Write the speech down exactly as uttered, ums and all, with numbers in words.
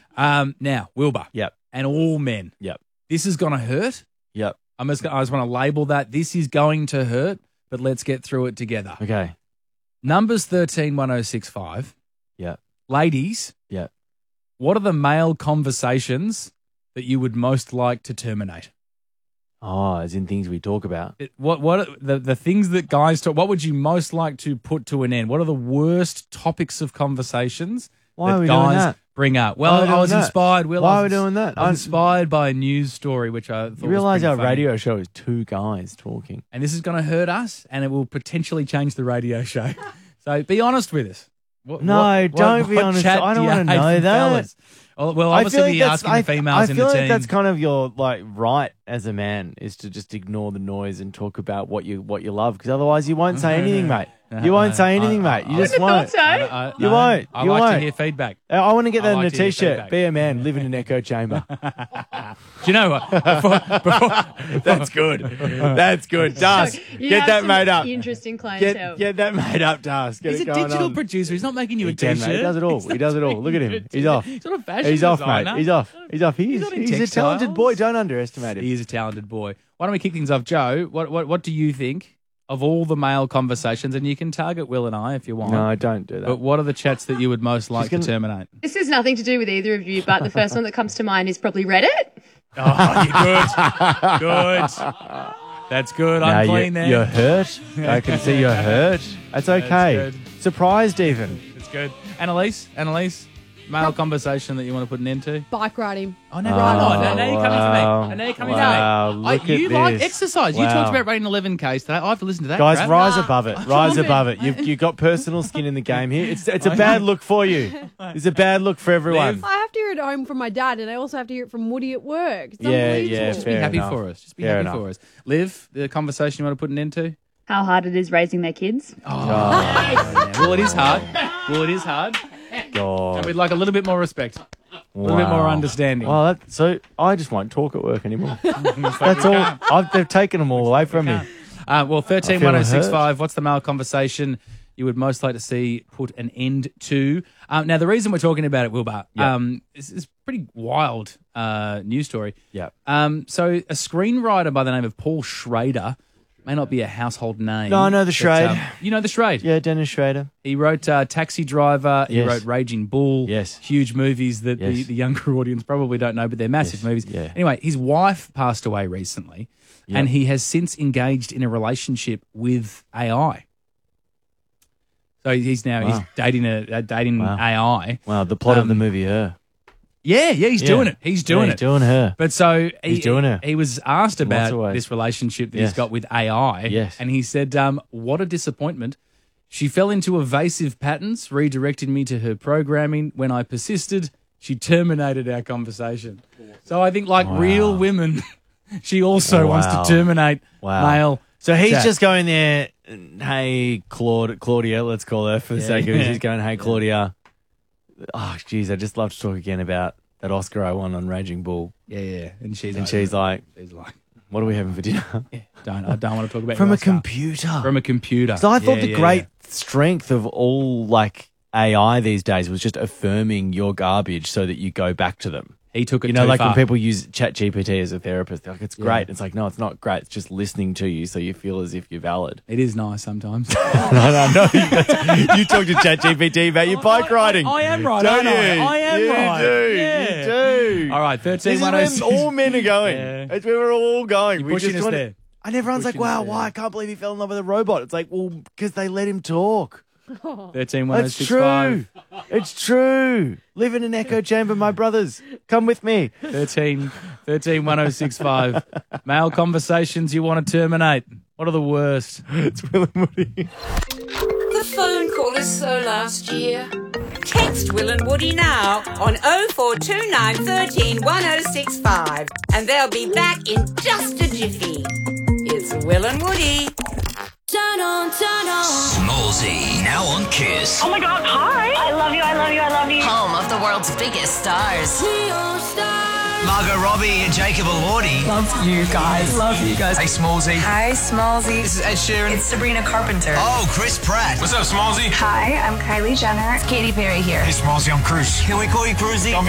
Um, now, Wilbur. Yep. And all men. Yep. This is going to hurt. Yep. I'm just, I just want to label that. This is going to hurt, but let's get through it together. Okay. Numbers thirteen one oh six five. Yep. Ladies. Yep. What are the male conversations that you would most like to terminate? Oh, as in things we talk about. It, what what are the the things that guys talk? What would you most like to put to an end? What are the worst topics of conversations Why that are we guys doing that? bring up? Why are Well, we I doing was that? inspired. Will, Why I are we was- doing that? I was I'm- inspired by a news story which I thought You realise was our pretty funny. radio show is two guys talking. And this is going to hurt us, and it will potentially change the radio show. So be honest with us. What, No, what- don't what- be what honest. chat I do don't you wanna hate know from that. fellas? Well, well, I obviously feel like be that's- asking I, the females I in feel the like team. that's kind of your like right as a man is to just ignore the noise and talk about what you what you love because otherwise you won't say anything, mate. You won't say anything, mate. You just won't. I- I- You no, won't. I You like won't. to hear feedback. I- I want to get I that like in a to hear t-shirt. feedback. Be a man, live in an echo chamber. Do you know what? Before, before, That's good. That's good. Das, You get have that some made up. Interesting clientele. Get, get that made up, Das. Get he's it a going digital on. producer. He's not making you He a can, t-shirt. mate. He does it all. He does it all. Look at him. He's off. He's not a fashion He's off, designer. mate. He's off. He's off. He's, not in he's a textiles. talented boy. Don't underestimate him. He is a talented boy. Why don't we kick things off, Joe? What what what do you think of all the male conversations? And you can target Will and I if you want. No, don't do that. But what are the chats that you would most like gonna- to terminate? This has nothing to do with either of you, but the first one that comes to mind is probably Reddit. Oh, you're good. Good. That's good. I'm Now, clean you, there. You're hurt. I can see you're hurt. That's okay. good. Surprised even. It's good. Annalise, Annalise, male conversation that you want to put an end to? Bike riding. Oh, no, right on. Now, now you're coming wow. for me. Now you're coming Wow, for me. look I, you at like this. exercise. You Wow. talked about running eleven Ks today. I have to listen to that. Guys, crap. rise above it. Rise on, above man. it. You've, you've got personal skin in the game here. It's it's a bad look for you. It's a bad look for everyone. Liv. I have to hear it at home from my dad, and I also have to hear it from Woody at work. It's Yeah, unbelievable. yeah, Just be fair happy enough. for us. Just be Fair happy enough. for us. Liv, the conversation you want to put an end to? How hard it is raising their kids. Oh, yeah. Well, it is hard. Well, it is hard. God. And we'd like a little bit more respect. A little bit more Wow. understanding. Well, that, so I just won't talk at work anymore. That's all. I've, they've taken them all away from me. Uh, well, thirteen I feel one oh six five, hurt. what's the male conversation you would most like to see put an end to? Um, now, the reason we're talking about it, Wilbur, Yeah. um, is, is a pretty wild uh, news story. Yeah. Um, so, a screenwriter by the name of Paul Schrader, may not be a household name. No, I know the but, Schrade. um, you know the Schrade? Yeah, Dennis Schrader. He wrote uh, Taxi Driver. He Yes. wrote Raging Bull. Yes. Huge movies that the, Yes. the younger audience probably don't know, but they're massive Yes. movies. Yeah. Anyway, his wife passed away recently, Yep. and he has since engaged in a relationship with A I. So he's now he's Wow. dating a uh, dating Wow. A I. Wow, the plot of the Um, movie, Her. Yeah, yeah, he's Yeah. doing it. He's doing Yeah, it. he's doing Her. But so he, He's doing it. he was asked In lots about of ways. this relationship that Yes. he's got with A I. Yes. And he said, um, what a disappointment. She fell into evasive patterns, redirected me to her programming. When I persisted, she terminated our conversation. So I think, like Wow. real women, she also wants Wow. to terminate Wow. male. So he's chat. just going there, hey, Claude, Claudia, let's call her for the Yeah. sake of it. He's going, hey, Claudia. Oh, geez, I'd just love to talk again about that Oscar I won on Raging Bull. Yeah, yeah. And she's And like, she's like, she's like, what are we having for dinner? don't, I don't want to talk about From your a Oscar. computer. From a computer. So I thought Yeah, the yeah, great yeah. strength of all like A I these days was just affirming your garbage so that you go back to them. He took it You know, too like far. when people use Chat G P T as a therapist, they're like, it's Yeah. great. It's like, no, it's not great. It's just listening to you so you feel as if you're valid. It is nice sometimes. no, no, no. You talk to Chat G P T about your bike riding. I am right, Don't aren't I? you? I am you right. Do. Yeah. You do. All right, thirteen This is one oh where six. all men are going. Yeah. It's where we're all going. You're We pushing just us wanna- there. And everyone's like, Pushing us wow, there. why? I can't believe he fell in love with a robot. It's like, well, because they let him talk. thirteen one oh That's six true. five. It's true. Live in an echo chamber, my brothers. Come with me. thirteen, thirteen one oh six five. Male conversations you want to terminate. What are the worst? It's Will and Woody. The phone call is so last year. Text Will and Woody now on oh four two nine one three one oh six five and they'll be back in just a jiffy. It's Will and Woody. Turn on, turn on. Smallsy, now on Kiss. Oh my God, hi. I love you, I love you, I love you. Home of the world's biggest stars. Neon stars. Margot Robbie and Jacob Elordi. Love you guys. Love you guys. Hey, Smallsy. Hi, Smallsy. This is Ed Sheeran. It's Sabrina Carpenter. Oh, Chris Pratt. What's up, Smallsy? Hi, I'm Kylie Jenner. It's Katy Perry here. Hey, Smallsy, I'm Cruz. Can we call you Cruzy?